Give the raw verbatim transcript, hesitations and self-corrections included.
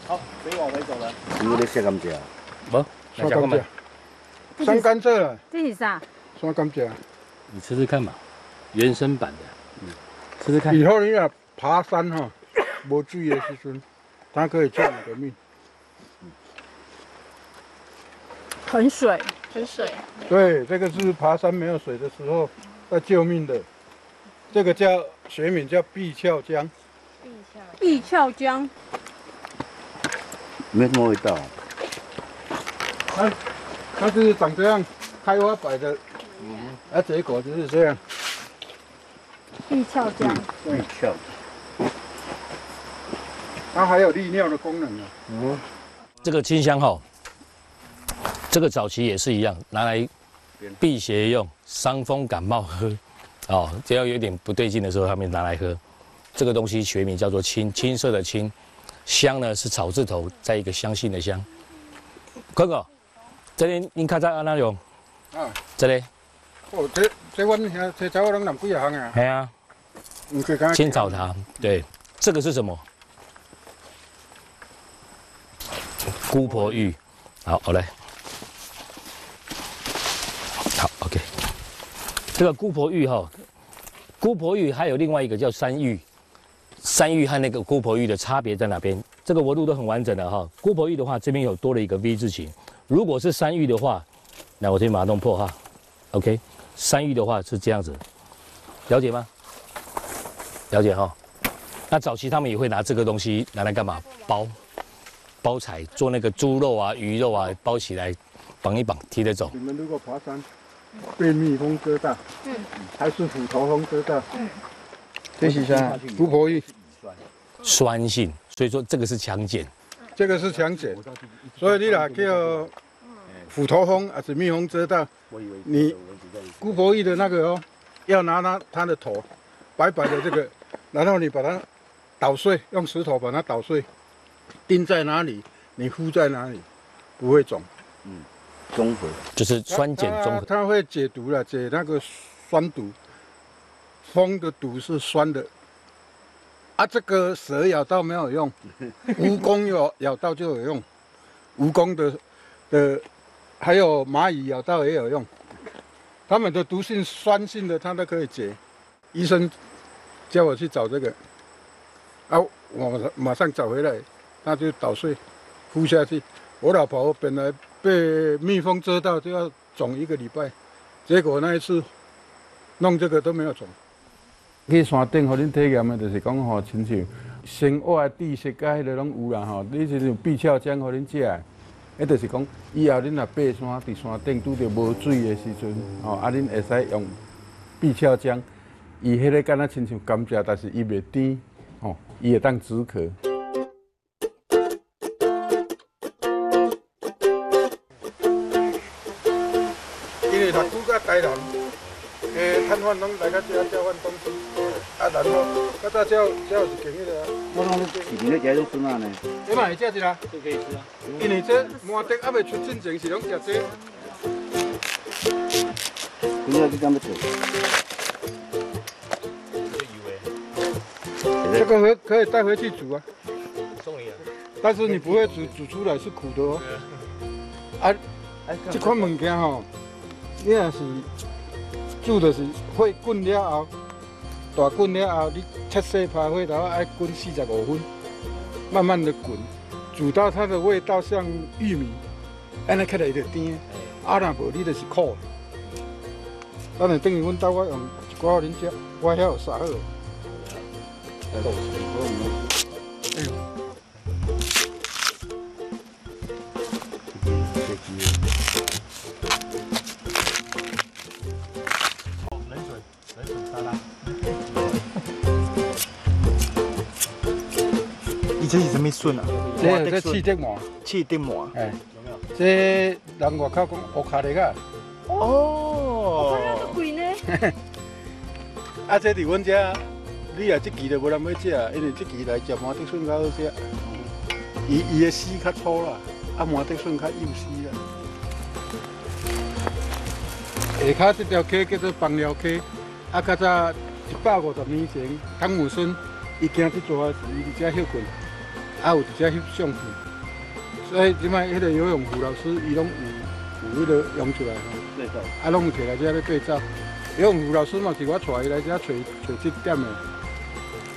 好，可以往回走了。 你有咧削甘蔗？ 不， 酸甘蔗，酸甘蔗了。 这是啥？ 酸甘蔗。 你吃吃看嘛，原生版的，嗯，吃吃看。 以后你若爬山哈，无水的时阵，它可以救你的命。 很水， 很水。 对，这个是爬山没有水的时候在救命的。这个叫学名叫碧鞘姜。 碧鞘姜。 没什么味道。 它它是长这样，开花摆的，嗯，啊，结果就是这样。 碧鞘姜。 碧鞘。 它还有利尿的功能啊。 嗯。这个清香哈，这个早期也是一样，拿来辟邪用，伤风感冒喝。哦，只要有点不对劲的时候，他们拿来喝。这个东西学名叫做青，青色的青，香呢是草字头，在一个相信的香。哥哥，这里您看在安那用？啊，这里。 哦，这这阮遐这查某人染几啊项啊？ 系啊。青草茶，对，这个是什么？姑婆芋。好，好嘞。好 ，OK。这个姑婆芋哈，姑婆芋还有另外一个叫山芋。山芋和那个姑婆芋的差别在哪边？这个我录得很完整的哈。姑婆芋的话，这边有多了一个 V 字形。如果是山芋的话，那我先把它弄破哈。OK， 山芋的话是这样子，了解吗？了解哈。那早期他们也会拿这个东西拿来干嘛？包包材，做那个猪肉啊、鱼肉啊，包起来绑一绑，提得走。 你们如果爬山被蜜蜂蛰到，嗯，还是虎头蜂蛰到，嗯。这是啥？姑婆芋， 酸性，所以说这个是强碱， 这个是强碱，所以你若叫虎头蜂还是蜜蜂蛰到，你姑婆芋的那个哦，要拿它它的头，白白的这个，然后你把它捣碎，用石头把它捣碎，钉在哪里，你敷在哪里，不会肿。 嗯，综合就是酸碱综合， 它会解毒了，解那个酸毒。蜂的毒是酸的，啊，这个蛇咬到没有用，蜈蚣有咬到就有用，蜈蚣的的还有蚂蚁咬到也有用，它们的毒性酸性的它都可以解。医生叫我去找这个，啊，我马上找回来，他就捣碎，敷下去。我老婆本来被蜜蜂蛰到就要肿一个礼拜，结果那一次弄这个都没有肿。去山顶，互恁体验的，就是讲吼，亲像生活的知识甲迄个拢有啦吼。你就是碧鞘姜，互恁食的，迄就是讲以后恁若爬山，伫山顶拄着无水的时阵，吼，啊，恁会使用碧鞘姜，伊迄个敢若亲像甘蔗，但是伊袂甜，吼，伊会当止咳。因为读书甲台南。诶，摊贩拢来到这交换东西，啊，然后到这交交有一间迄个。 我拢是伫咧食种笋啊呢。 你嘛会食一啦？ 这可以吃啊。 因为这满地还未出进前是拢食这。 今仔日敢要做？ 这个可可以带回去煮啊。 送你啊。 但是你不会煮，煮出来是苦的哦。啊，这款物件吼，你若是。煮就是火滚了后，大滚了后，你切细拍火，然后爱滚四十五分，慢慢的滚，煮到它的味道像玉米，安尼起来就甜。啊，若无你就是苦。等下等于阮兜我用一寡互恁食，我遐有杀好。哎呦。 这是什么笋啊？ 这这气德麻， 气德麻， 哎，有没有？这人外口讲乌卡勒个。 哦，乌卡勒贵呢？ 啊，这伫阮遮，你啊这期就无人要食，因为这期来食麻德笋较好食。伊伊的丝较粗啦，啊麻德笋较幼丝啦。下骹这条溪叫做枋寮溪，啊，较早一百五十年前，汤姆孙伊惊这座时，伊伫遮休困。 啊有一只翕相片，所以即摆迄个游泳服老师伊拢有有迄个用出来吼， 对照。 啊拢有摕来遮咧对照。游泳服老师嘛是我带伊来遮找找这点的。